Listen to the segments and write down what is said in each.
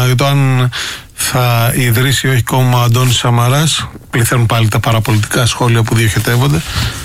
για το αν θα ιδρύσει ή όχι κόμμα ο Αντώνης Σαμαράς. Πληθαίνουν πάλι τα παραπολιτικά σχόλια που διοχετεύονται.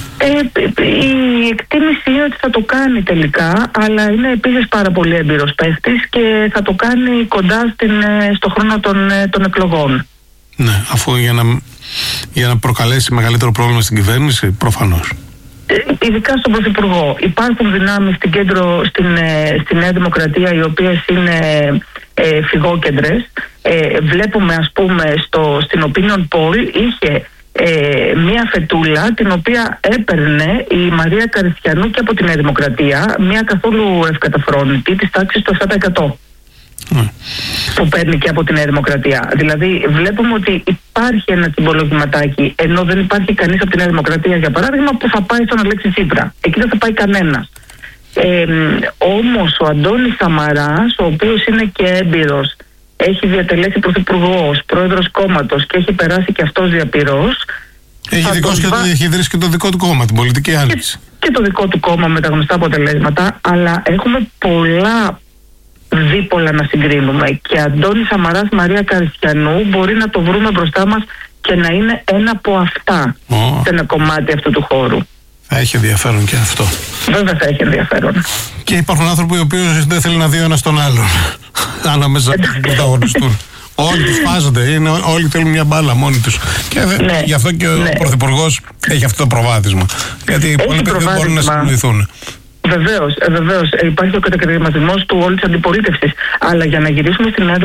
Η εκτίμηση είναι ότι θα το κάνει τελικά, αλλά είναι επίσης πάρα πολύ έμπειρος παίχτης και θα το κάνει κοντά στο χρόνο των εκλογών. Ναι, αφού για να προκαλέσει μεγαλύτερο πρόβλημα στην κυβέρνηση, προφανώς. Ειδικά στον Πρωθυπουργό. Υπάρχουν δυνάμεις στη Νέα Δημοκρατία οι οποίες είναι φυγόκεντρες. Βλέπουμε, ας πούμε, στην Opinion Poll είχε μία φετούλα την οποία έπαιρνε η Μαρία Καριστιανού και από τη Νέα Δημοκρατία, μία καθόλου ευκαταφρόνητη της τάξης του 7%. Που παίρνει και από τη Νέα Δημοκρατία. Δηλαδή βλέπουμε ότι υπάρχει ένα συμπολογηματάκι, ενώ δεν υπάρχει κανείς από τη Νέα Δημοκρατία, για παράδειγμα, που θα πάει στον Αλέξη Τσίπρα. Εκεί δεν θα πάει κανένας. Όμως ο Αντώνης Σαμαράς, ο οποίος είναι και έμπειρος, έχει διατελέσει πρωθυπουργός, πρόεδρος κόμματος και έχει περάσει και αυτός διαπυρός. Έχει ιδρύσει και το δικό του κόμμα, την Πολιτική Άνοιξη. Και το δικό του κόμμα με τα γνωστά αποτελέσματα, αλλά έχουμε πολλά δίπολα να συγκρίνουμε. Και Αντώνης Σαμαράς, Μαρία Καριστιανού μπορεί να το βρούμε μπροστά μας και να είναι ένα από αυτά σε ένα κομμάτι αυτού του χώρου. Θα έχει ενδιαφέρον και αυτό. Βέβαια θα έχει ενδιαφέρον. Και υπάρχουν άνθρωποι οι οποίοι δεν θέλουν να δει ο ένας τον άλλον ανάμεσα να πρωταγωνιστούν. Όλοι τους φάζονται, όλοι θέλουν μια μπάλα μόνοι τους. Και γι' αυτό και ο Πρωθυπουργός έχει αυτό το προβάδισμα. Γιατί πολλοί δεν μπορούν να συνοηθούν. Βεβαίως, υπάρχει ο κατακαιρματισμός του όλης της αντιπολίτευσης. Αλλά για να γυρίσουμε στην